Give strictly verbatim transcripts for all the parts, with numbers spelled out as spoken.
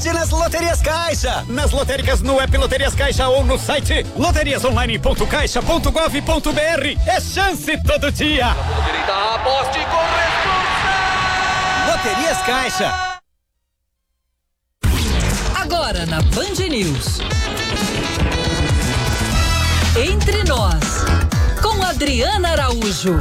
sorte nas Loterias Caixa. Nas lotéricas no app Loterias Caixa ou no site loterias online ponto caixa ponto gov ponto br. É chance todo dia. Direita, aposte com responsa. Loterias Caixa. Agora na Band News. Entre Nós, com Adriana Araújo.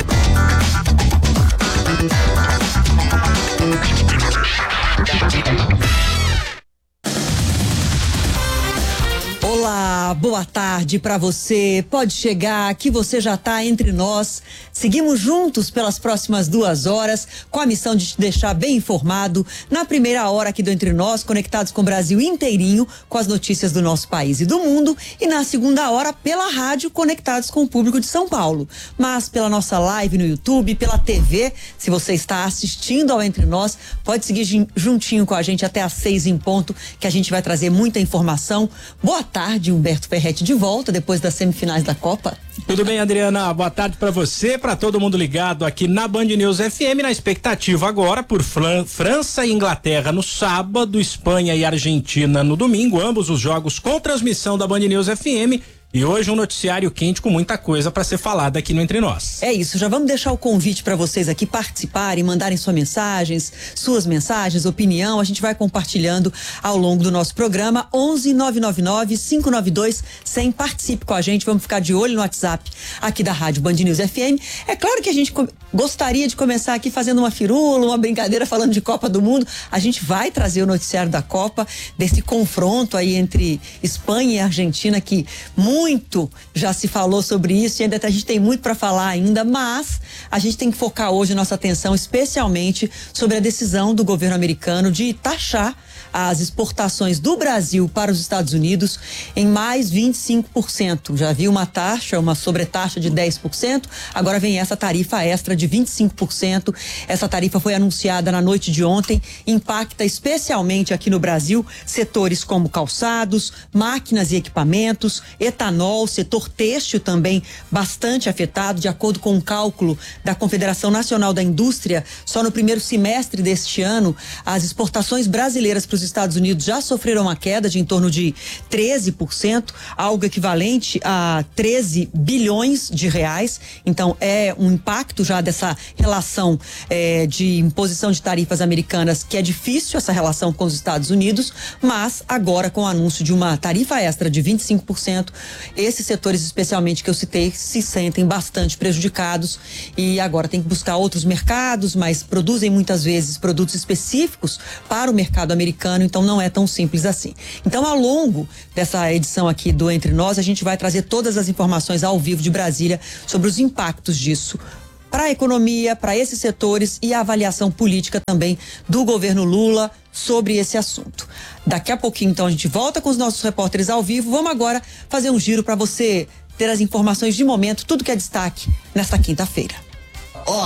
Olá, boa tarde para você. Pode chegar, que você já está entre nós. Seguimos juntos pelas próximas duas horas com a missão de te deixar bem informado na primeira hora aqui do Entre Nós, conectados com o Brasil inteirinho, com as notícias do nosso país e do mundo, e na segunda hora pela rádio, conectados com o público de São Paulo. Mas pela nossa live no YouTube, pela T V, se você está assistindo ao Entre Nós, pode seguir juntinho com a gente até às seis em ponto, que a gente vai trazer muita informação. Boa tarde, Humberto Ferretti, de volta depois das semifinais da Copa. Tudo bem, Adriana? Boa tarde para você, para todo mundo ligado aqui na Band News F M, na expectativa agora por Fran- França e Inglaterra no sábado, Espanha e Argentina no domingo, ambos os jogos com transmissão da Band News F M. E hoje um noticiário quente com muita coisa para ser falada aqui no Entre Nós. É isso, já vamos deixar o convite para vocês aqui participarem, mandarem suas mensagens, suas mensagens, opinião, a gente vai compartilhando ao longo do nosso programa. Onze nove nove nove, cinco nove dois, cem. Participe com a gente, vamos ficar de olho no WhatsApp aqui da Rádio Band News F M. É claro que a gente com- gostaria de começar aqui fazendo uma firula, uma brincadeira falando de Copa do Mundo. A gente vai trazer o noticiário da Copa, desse confronto aí entre Espanha e Argentina, que muito Muito já se falou sobre isso e ainda a gente tem muito para falar ainda, mas a gente tem que focar hoje nossa atenção especialmente sobre a decisão do governo americano de taxar as exportações do Brasil para os Estados Unidos em mais vinte e cinco por cento. Já havia uma taxa, uma sobretaxa de dez por cento, agora vem essa tarifa extra de vinte e cinco por cento. Essa tarifa foi anunciada na noite de ontem, impacta especialmente aqui no Brasil setores como calçados, máquinas e equipamentos, etanol, setor têxtil também bastante afetado, de acordo com um cálculo da Confederação Nacional da Indústria. Só no primeiro semestre deste ano, as exportações brasileiras para os Estados Unidos já sofreram uma queda de em torno de treze por cento, algo equivalente a treze bilhões de reais. Então é um impacto já dessa relação eh, de imposição de tarifas americanas, que é difícil essa relação com os Estados Unidos, mas agora com o anúncio de uma tarifa extra de vinte e cinco por cento, esses setores especialmente que eu citei se sentem bastante prejudicados e agora tem que buscar outros mercados, mas produzem muitas vezes produtos específicos para o mercado americano, então não é tão simples assim. Então, ao longo dessa edição aqui do Entre Nós, a gente vai trazer todas as informações ao vivo de Brasília sobre os impactos disso para a economia, para esses setores e a avaliação política também do governo Lula sobre esse assunto. Daqui a pouquinho, então, a gente volta com os nossos repórteres ao vivo. Vamos agora fazer um giro para você ter as informações de momento, tudo que é destaque nesta quinta-feira. Ó.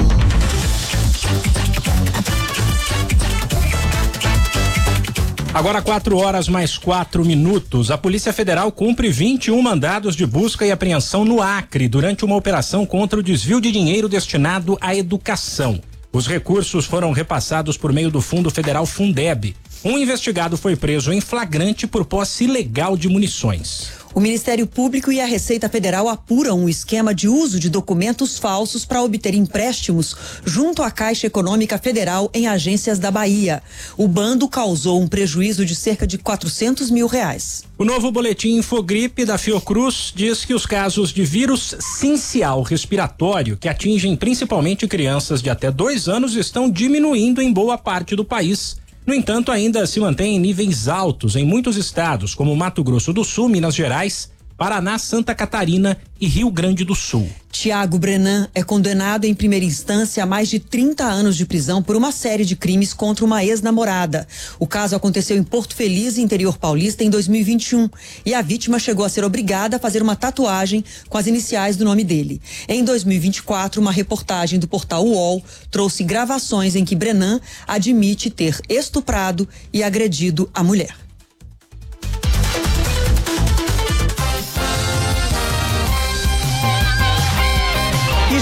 Agora quatro horas mais quatro minutos. A Polícia Federal cumpre vinte e um mandados de busca e apreensão no Acre durante uma operação contra o desvio de dinheiro destinado à educação. Os recursos foram repassados por meio do Fundo Federal Fundeb. Um investigado foi preso em flagrante por posse ilegal de munições. O Ministério Público e a Receita Federal apuram um esquema de uso de documentos falsos para obter empréstimos junto à Caixa Econômica Federal em agências da Bahia. O bando causou um prejuízo de cerca de quatrocentos mil reais. O novo boletim Infogripe da Fiocruz diz que os casos de vírus sincial respiratório, que atingem principalmente crianças de até dois anos, estão diminuindo em boa parte do país. No entanto, ainda se mantém em níveis altos em muitos estados, como Mato Grosso do Sul, Minas Gerais, Paraná, Santa Catarina e Rio Grande do Sul. Tiago Brenan é condenado em primeira instância a mais de trinta anos de prisão por uma série de crimes contra uma ex-namorada. O caso aconteceu em Porto Feliz, interior paulista, em dois mil e vinte e um. E a vítima chegou a ser obrigada a fazer uma tatuagem com as iniciais do nome dele. Em dois mil e vinte e quatro, uma reportagem do portal U O L trouxe gravações em que Brenan admite ter estuprado e agredido a mulher.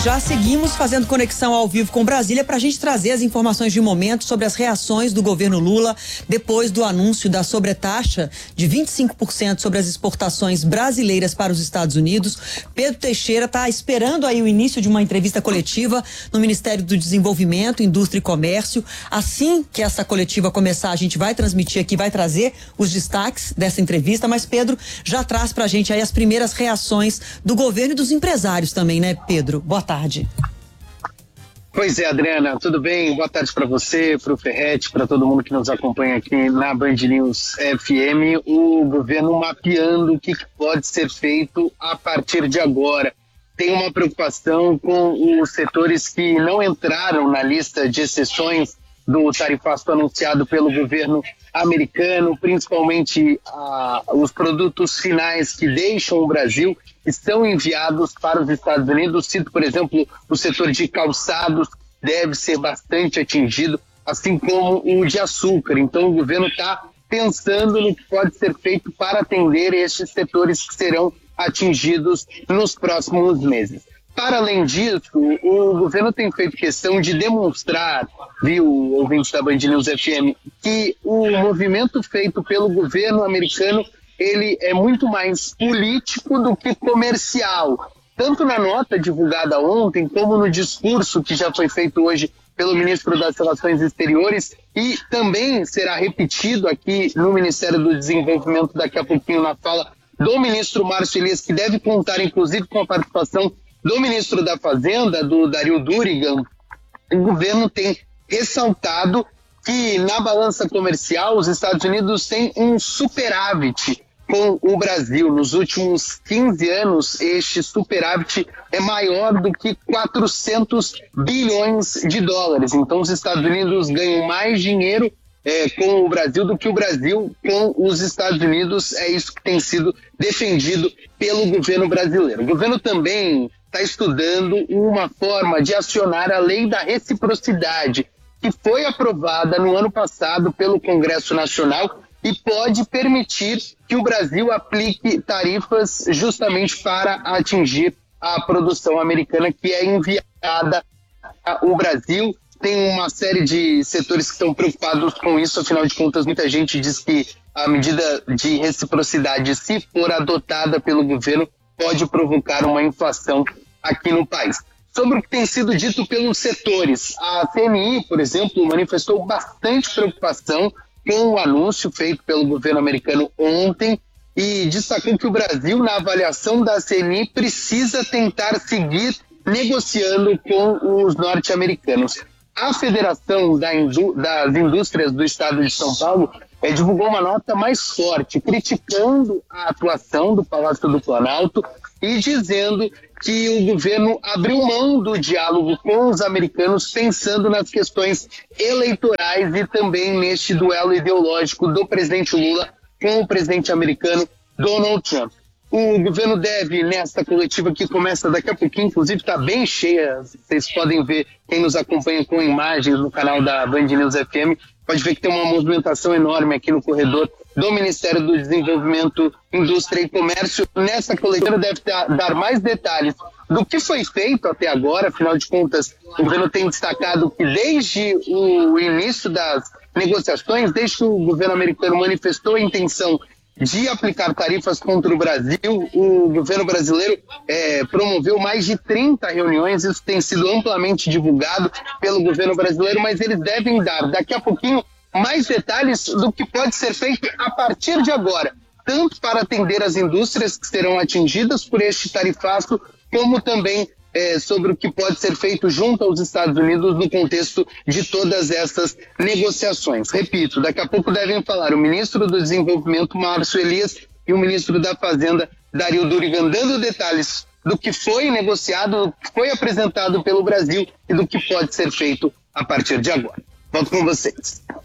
Já seguimos fazendo conexão ao vivo com Brasília para a gente trazer as informações de momento sobre as reações do governo Lula depois do anúncio da sobretaxa de vinte e cinco por cento sobre as exportações brasileiras para os Estados Unidos. Pedro Teixeira está esperando aí o início de uma entrevista coletiva no Ministério do Desenvolvimento, Indústria e Comércio. Assim que essa coletiva começar, a gente vai transmitir aqui, vai trazer os destaques dessa entrevista, mas Pedro já traz para a gente aí as primeiras reações do governo e dos empresários também, né, Pedro? Boa tarde. Tarde. Pois é, Adriana, tudo bem? Boa tarde para você, para o Ferretti, para todo mundo que nos acompanha aqui na Band News F M. O governo mapeando o que pode ser feito a partir de agora. Tem uma preocupação com os setores que não entraram na lista de exceções do tarifaço anunciado pelo governo americano, principalmente ah, os produtos finais que deixam o Brasil estão enviados para os Estados Unidos. Cito, por exemplo, o setor de calçados deve ser bastante atingido, assim como o de açúcar. Então o governo está pensando no que pode ser feito para atender estes setores que serão atingidos nos próximos meses. Para além disso, o governo tem feito questão de demonstrar, viu, ouvintes da Band News F M, que o movimento feito pelo governo americano, ele é muito mais político do que comercial. Tanto na nota divulgada ontem, como no discurso que já foi feito hoje pelo ministro das Relações Exteriores, e também será repetido aqui no Ministério do Desenvolvimento daqui a pouquinho na fala do ministro Márcio Elias, que deve contar inclusive com a participação do ministro da Fazenda, do Dario Durigan. O governo tem ressaltado que na balança comercial os Estados Unidos têm um superávit com o Brasil. Nos últimos quinze anos, este superávit é maior do que quatrocentos bilhões de dólares. Então os Estados Unidos ganham mais dinheiro é, com o Brasil do que o Brasil com os Estados Unidos. É isso que tem sido defendido pelo governo brasileiro. O governo também está estudando uma forma de acionar a lei da reciprocidade, que foi aprovada no ano passado pelo Congresso Nacional e pode permitir que o Brasil aplique tarifas justamente para atingir a produção americana que é enviada ao Brasil. Tem uma série de setores que estão preocupados com isso, afinal de contas, muita gente diz que a medida de reciprocidade, se for adotada pelo governo, pode provocar uma inflação aqui no país. Sobre o que tem sido dito pelos setores, a C N I, por exemplo, manifestou bastante preocupação com o anúncio feito pelo governo americano ontem e destacou que o Brasil, na avaliação da C N I, precisa tentar seguir negociando com os norte-americanos. A Federação da Indú- das Indústrias do Estado de São Paulo é, divulgou uma nota mais forte, criticando a atuação do Palácio do Planalto e dizendo que o governo abriu mão do diálogo com os americanos, pensando nas questões eleitorais e também neste duelo ideológico do presidente Lula com o presidente americano Donald Trump. O governo deve, nesta coletiva que começa daqui a pouquinho, inclusive está bem cheia, vocês podem ver, quem nos acompanha com imagens no canal da Band News F M, pode ver que tem uma movimentação enorme aqui no corredor do Ministério do Desenvolvimento, Indústria e Comércio. Nessa coletiva deve dar mais detalhes do que foi feito até agora. Afinal de contas, o governo tem destacado que desde o início das negociações, desde que o governo americano manifestou a intenção de aplicar tarifas contra o Brasil, o governo brasileiro é, promoveu mais de trinta reuniões. Isso tem sido amplamente divulgado pelo governo brasileiro, mas eles devem dar daqui a pouquinho mais detalhes do que pode ser feito a partir de agora, tanto para atender as indústrias que serão atingidas por este tarifaço, como também é, sobre o que pode ser feito junto aos Estados Unidos no contexto de todas essas negociações. Repito, daqui a pouco devem falar o ministro do Desenvolvimento, Márcio Elias, e o ministro da Fazenda, Dario Durigan, dando detalhes do que foi negociado, do que foi apresentado pelo Brasil e do que pode ser feito a partir de agora. Volto com vocês.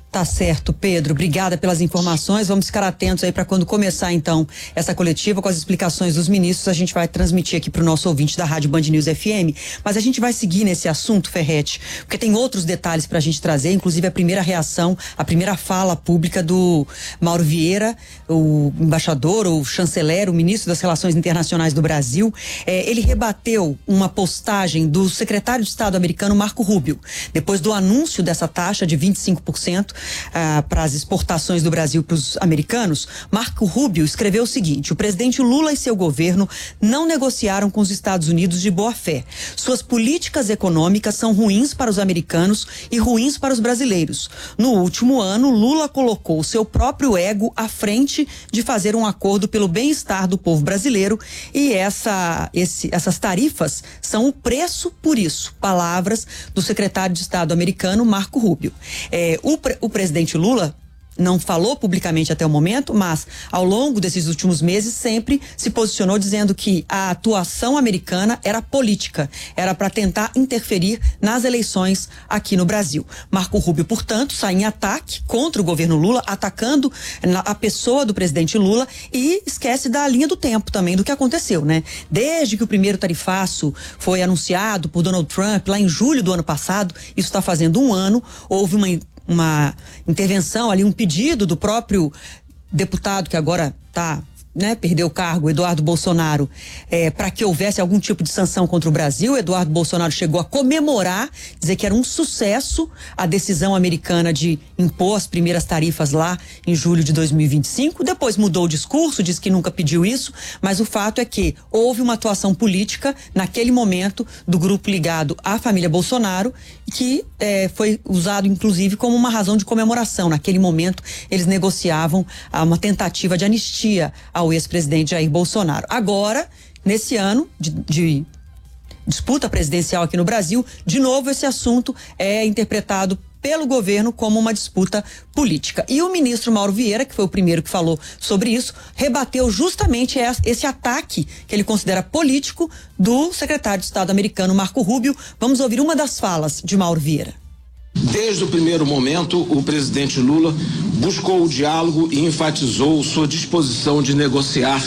Tá certo, Pedro. Obrigada pelas informações. Vamos ficar atentos aí para quando começar, então, essa coletiva com as explicações dos ministros. A gente vai transmitir aqui para o nosso ouvinte da Rádio Band News F M. Mas a gente vai seguir nesse assunto, Ferretti, porque tem outros detalhes para a gente trazer, inclusive a primeira reação, a primeira fala pública do Mauro Vieira, o embaixador, o chanceler, o ministro das Relações Internacionais do Brasil. É, ele rebateu uma postagem do secretário de Estado americano, Marco Rubio, depois do anúncio dessa taxa de vinte e cinco por cento. Ah, para as exportações do Brasil para os americanos. Marco Rubio escreveu o seguinte: o presidente Lula e seu governo não negociaram com os Estados Unidos de boa fé. Suas políticas econômicas são ruins para os americanos e ruins para os brasileiros. No último ano, Lula colocou o seu próprio ego à frente de fazer um acordo pelo bem-estar do povo brasileiro e essa, esse, essas tarifas são o preço por isso. Palavras do secretário de Estado americano, Marco Rubio. É, o, o O presidente Lula não falou publicamente até o momento, mas ao longo desses últimos meses sempre se posicionou dizendo que a atuação americana era política, era para tentar interferir nas eleições aqui no Brasil. Marco Rubio, portanto, sai em ataque contra o governo Lula, atacando a pessoa do presidente Lula e esquece da linha do tempo também do que aconteceu, né? Desde que o primeiro tarifaço foi anunciado por Donald Trump lá em julho do ano passado, isso está fazendo um ano, houve uma uma intervenção ali, um pedido do próprio deputado que agora tá, né, perdeu o cargo, Eduardo Bolsonaro, é, para que houvesse algum tipo de sanção contra o Brasil. Eduardo Bolsonaro chegou a comemorar, dizer que era um sucesso a decisão americana de impor as primeiras tarifas lá em julho de dois mil e vinte e cinco. Depois mudou o discurso, disse que nunca pediu isso, mas o fato é que houve uma atuação política naquele momento do grupo ligado à família Bolsonaro, que é, foi usado inclusive como uma razão de comemoração. Naquele momento eles negociavam uma tentativa de anistia ao ex-presidente Jair Bolsonaro. Agora, nesse ano de, de disputa presidencial aqui no Brasil, de novo esse assunto é interpretado pelo governo como uma disputa política. E o ministro Mauro Vieira, que foi o primeiro que falou sobre isso, rebateu justamente esse ataque que ele considera político do secretário de Estado americano Marco Rubio. Vamos ouvir uma das falas de Mauro Vieira. Desde o primeiro momento, o presidente Lula buscou o diálogo e enfatizou sua disposição de negociar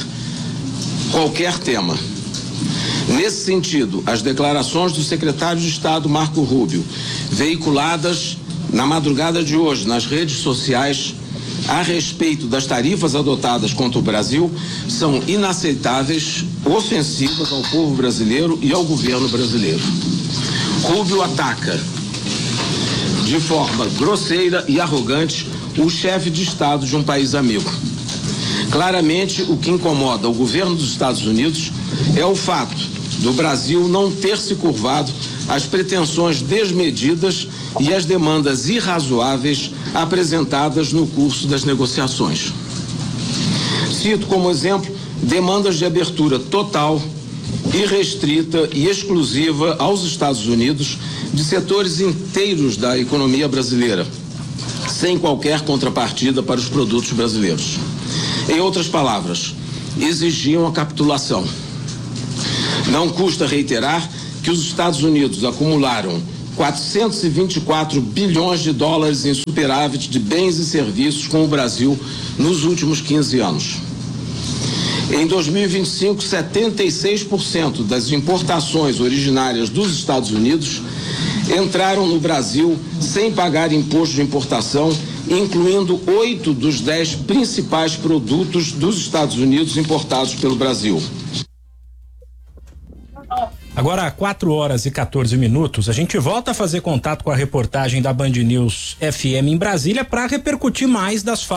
qualquer tema. Nesse sentido, as declarações do secretário de Estado Marco Rubio, veiculadas na madrugada de hoje nas redes sociais a respeito das tarifas adotadas contra o Brasil, são inaceitáveis, ofensivas ao povo brasileiro e ao governo brasileiro. Rubio ataca de forma grosseira e arrogante o chefe de Estado de um país amigo. Claramente, o que incomoda o governo dos Estados Unidos é o fato do Brasil não ter se curvado às pretensões desmedidas e às demandas irrazoáveis apresentadas no curso das negociações. Cito como exemplo demandas de abertura total, irrestrita e exclusiva aos Estados Unidos de setores inteiros da economia brasileira, sem qualquer contrapartida para os produtos brasileiros. Em outras palavras, exigiam a capitulação. Não custa reiterar que os Estados Unidos acumularam quatrocentos e vinte e quatro bilhões de dólares em superávit de bens e serviços com o Brasil nos últimos quinze anos. Em dois mil e vinte e cinco, setenta e seis por cento das importações originárias dos Estados Unidos entraram no Brasil sem pagar imposto de importação, incluindo oito dos dez principais produtos dos Estados Unidos importados pelo Brasil. Agora, quatro horas e quatorze minutos, a gente volta a fazer contato com a reportagem da Band News F M em Brasília para repercutir mais das falas